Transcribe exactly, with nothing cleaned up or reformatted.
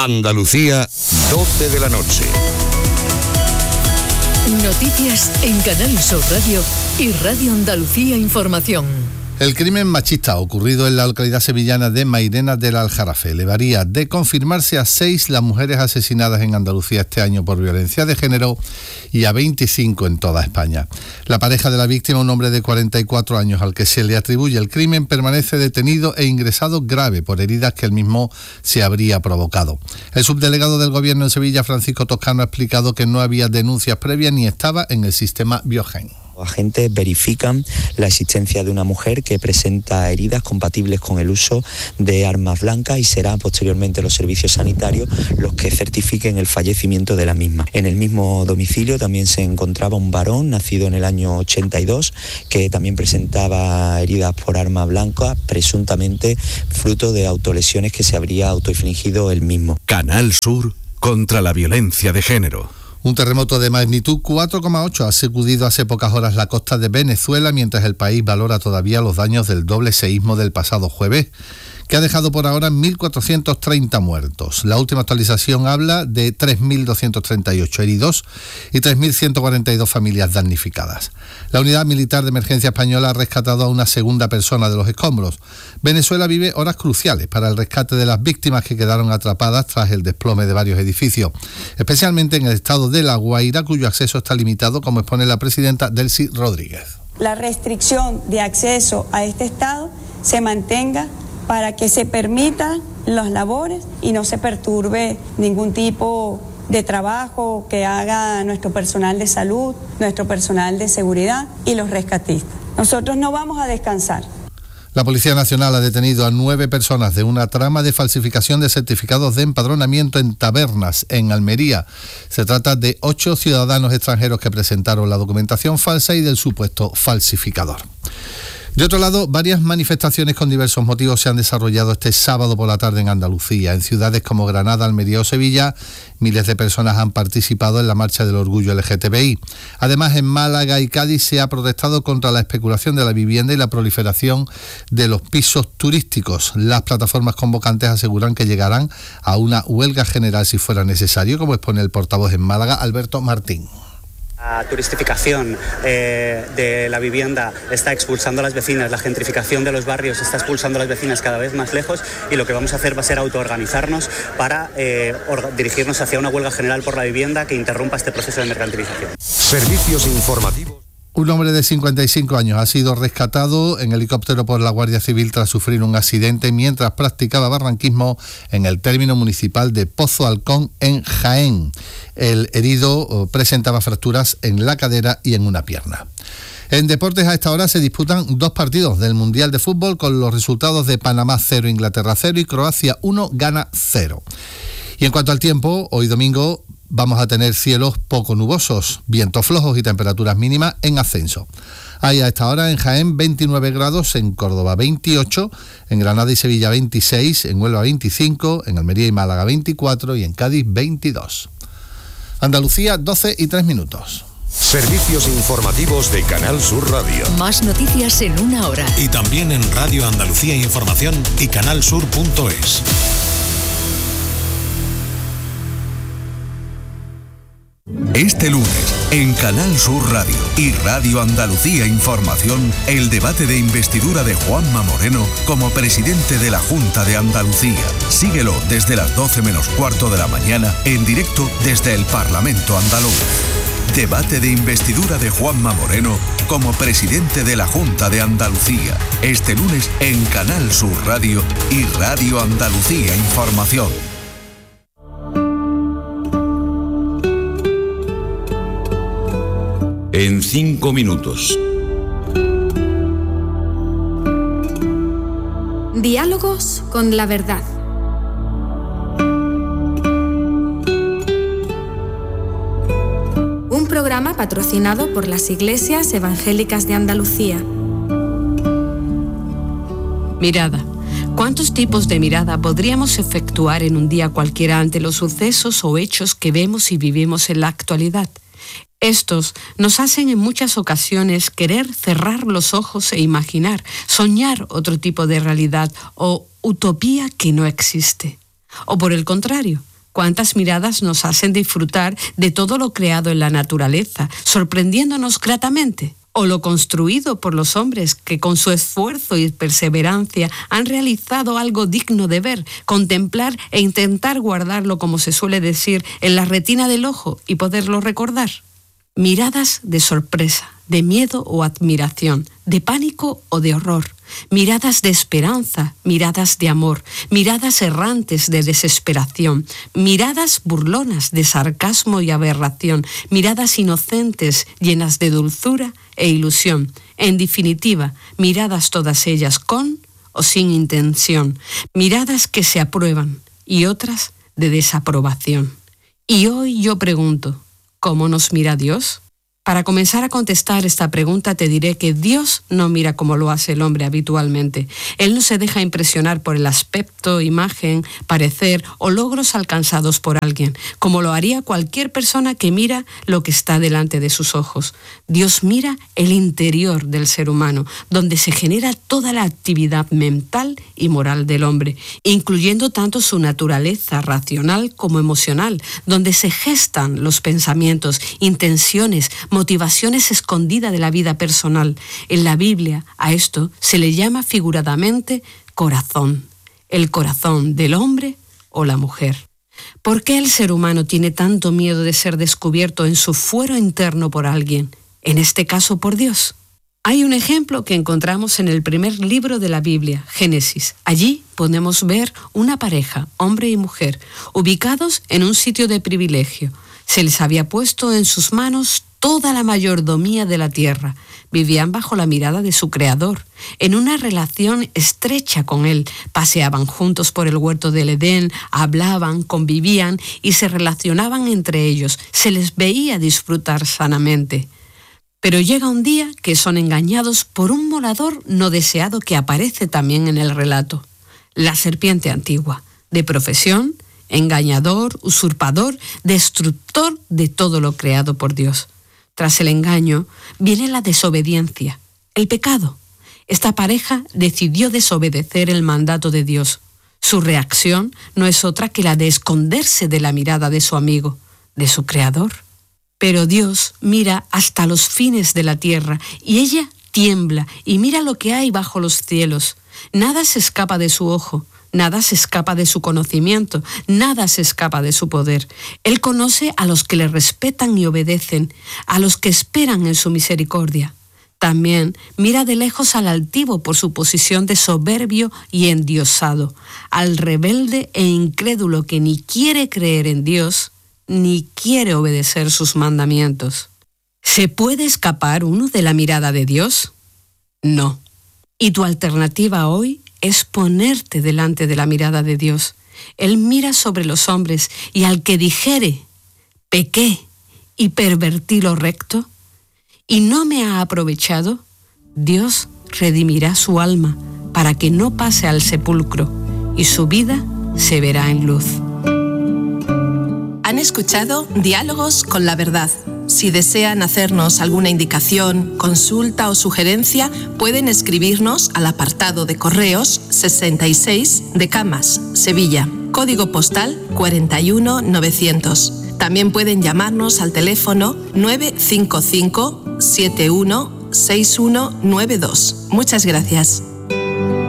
Andalucía, doce de la noche. Noticias en Canal Sur Radio y Radio Andalucía Información. El crimen machista ocurrido en la localidad sevillana de Mairena del Aljarafe elevaría de confirmarse a seis las mujeres asesinadas en Andalucía este año por violencia de género y a veinticinco en toda España. La pareja de la víctima, un hombre de cuarenta y cuatro años al que se le atribuye el crimen, permanece detenido e ingresado grave por heridas que él mismo se habría provocado. El subdelegado del Gobierno en Sevilla, Francisco Toscano, ha explicado que no había denuncias previas ni estaba en el sistema Biogen. Los agentes verifican la existencia de una mujer que presenta heridas compatibles con el uso de armas blancas y serán posteriormente los servicios sanitarios los que certifiquen el fallecimiento de la misma. En el mismo domicilio también se encontraba un varón nacido en el año ochenta y dos que también presentaba heridas por arma blanca, presuntamente fruto de autolesiones que se habría autoinfligido él mismo. Canal Sur contra la violencia de género. Un terremoto de magnitud cuatro coma ocho ha sacudido hace pocas horas la costa de Venezuela, mientras el país valora todavía los daños del doble seísmo del pasado jueves, que ha dejado por ahora mil cuatrocientos treinta muertos. La última actualización habla de tres mil doscientos treinta y ocho heridos y tres mil ciento cuarenta y dos familias damnificadas. La Unidad Militar de Emergencia Española ha rescatado a una segunda persona de los escombros. Venezuela vive horas cruciales para el rescate de las víctimas que quedaron atrapadas tras el desplome de varios edificios, especialmente en el estado de La Guaira, cuyo acceso está limitado, como expone la presidenta Delcy Rodríguez. La restricción de acceso a este estado se mantenga para que se permitan las labores y no se perturbe ningún tipo de trabajo que haga nuestro personal de salud, nuestro personal de seguridad y los rescatistas. Nosotros no vamos a descansar. La Policía Nacional ha detenido a nueve personas de una trama de falsificación de certificados de empadronamiento en tabernas en Almería. Se trata de ocho ciudadanos extranjeros que presentaron la documentación falsa y del supuesto falsificador. De otro lado, varias manifestaciones con diversos motivos se han desarrollado este sábado por la tarde en Andalucía. En ciudades como Granada, Almería o Sevilla, miles de personas han participado en la Marcha del Orgullo L G T B I. Además, en Málaga y Cádiz se ha protestado contra la especulación de la vivienda y la proliferación de los pisos turísticos. Las plataformas convocantes aseguran que llegarán a una huelga general si fuera necesario, como expone el portavoz en Málaga, Alberto Martín. La turistificación eh, de la vivienda está expulsando a las vecinas, la gentrificación de los barrios está expulsando a las vecinas cada vez más lejos y lo que vamos a hacer va a ser autoorganizarnos para eh, or- dirigirnos hacia una huelga general por la vivienda que interrumpa este proceso de mercantilización. Servicios informativos. Un hombre de cincuenta y cinco años ha sido rescatado en helicóptero por la Guardia Civil tras sufrir un accidente mientras practicaba barranquismo en el término municipal de Pozo Halcón, en Jaén. El herido presentaba fracturas en la cadera y en una pierna. En deportes, a esta hora se disputan dos partidos del Mundial de Fútbol con los resultados de Panamá cero, Inglaterra cero y Croacia uno, Ghana cero. Y en cuanto al tiempo, hoy domingo vamos a tener cielos poco nubosos, vientos flojos y temperaturas mínimas en ascenso. Hay a esta hora en Jaén veintinueve grados, en Córdoba veintiocho, en Granada y Sevilla veintiséis, en Huelva veinticinco, en Almería y Málaga veinticuatro y en Cádiz veintidós. Andalucía, doce y tres minutos. Servicios informativos de Canal Sur Radio. Más noticias en una hora. Y también en Radio Andalucía Información y canalsur punto es. Este lunes, en Canal Sur Radio y Radio Andalucía Información, el debate de investidura de Juanma Moreno como presidente de la Junta de Andalucía. Síguelo desde las doce menos cuarto de la mañana, en directo desde el Parlamento andaluz. Debate de investidura de Juanma Moreno como presidente de la Junta de Andalucía. Este lunes en Canal Sur Radio y Radio Andalucía Información. En cinco minutos. Diálogos con la verdad. Un programa patrocinado por las Iglesias Evangélicas de Andalucía. Mirada. ¿Cuántos tipos de mirada podríamos efectuar en un día cualquiera ante los sucesos o hechos que vemos y vivimos en la actualidad? Estos nos hacen en muchas ocasiones querer cerrar los ojos e imaginar, soñar otro tipo de realidad o utopía que no existe. O por el contrario, Cuántas miradas nos hacen disfrutar de todo lo creado en la naturaleza, sorprendiéndonos gratamente. O lo construido por los hombres que con su esfuerzo y perseverancia han realizado algo digno de ver, contemplar e intentar guardarlo, como se suele decir, en la retina del ojo y poderlo recordar. Miradas de sorpresa, de miedo o admiración, de pánico o de horror. Miradas de esperanza, miradas de amor, miradas errantes de desesperación, miradas burlonas de sarcasmo y aberración, miradas inocentes llenas de dulzura e ilusión. En definitiva, miradas todas ellas con o sin intención, miradas que se aprueban y otras de desaprobación. Y hoy yo pregunto, ¿cómo nos mira Dios? Para comenzar a contestar esta pregunta te diré que Dios no mira como lo hace el hombre habitualmente. Él no se deja impresionar por el aspecto, imagen, parecer o logros alcanzados por alguien, como lo haría cualquier persona que mira lo que está delante de sus ojos. Dios mira el interior del ser humano, donde se genera toda la actividad mental y moral del hombre, incluyendo tanto su naturaleza racional como emocional, donde se gestan los pensamientos, intenciones, motivaciones escondidas de la vida personal. En la Biblia a esto se le llama figuradamente corazón, el corazón del hombre o la mujer. ¿Por qué el ser humano tiene tanto miedo de ser descubierto en su fuero interno por alguien, en este caso por Dios? Hay un ejemplo que encontramos en el primer libro de la Biblia, Génesis. Allí podemos ver una pareja, hombre y mujer, ubicados en un sitio de privilegio. Se les había puesto en sus manos toda la mayordomía de la tierra. Vivían bajo la mirada de su Creador, en una relación estrecha con Él. Paseaban juntos por el huerto del Edén, hablaban, convivían y se relacionaban entre ellos. Se les veía disfrutar sanamente. Pero llega un día que son engañados por un morador no deseado que aparece también en el relato. La serpiente antigua, de profesión, engañador, usurpador, destructor de todo lo creado por Dios. Tras el engaño viene la desobediencia, el pecado. Esta pareja decidió desobedecer el mandato de Dios. Su reacción no es otra que la de esconderse de la mirada de su amigo, de su Creador. Pero Dios mira hasta los fines de la tierra y ella tiembla y mira lo que hay bajo los cielos. Nada se escapa de su ojo. Nada se escapa de su conocimiento, nada se escapa de su poder. Él conoce a los que le respetan y obedecen, a los que esperan en su misericordia. También mira de lejos al altivo por su posición de soberbio y endiosado, al rebelde e incrédulo que ni quiere creer en Dios, ni quiere obedecer sus mandamientos. ¿Se puede escapar uno de la mirada de Dios? No. ¿Y tu alternativa hoy? Es ponerte delante de la mirada de Dios. Él mira sobre los hombres y al que dijere, pequé y pervertí lo recto, y no me ha aprovechado, Dios redimirá su alma para que no pase al sepulcro y su vida se verá en luz. Han escuchado Diálogos con la Verdad. Si desean hacernos alguna indicación, consulta o sugerencia, pueden escribirnos al apartado de correos sesenta y seis de Camas, Sevilla, código postal cuarenta y uno novecientos. También pueden llamarnos al teléfono nueve cinco cinco, siete uno, seis uno nueve dos. Muchas gracias.